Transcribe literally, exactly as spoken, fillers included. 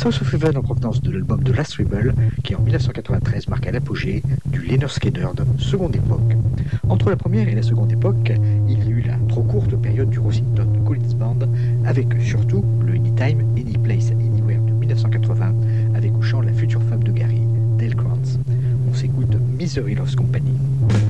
South of Heaven en provenance de l'album The Last Rebel, qui en mille neuf cent quatre-vingt-treize marqua l'apogée du Lynyrd Skynyrd seconde époque. Entre la première et la seconde époque, il y eut la trop courte période du Rossington Collins Band, avec surtout le Anytime, Anyplace, Anywhere de mille neuf cent quatre-vingts, avec au chant la future femme de Gary, Dale Krantz. On s'écoute Misery Loves Company.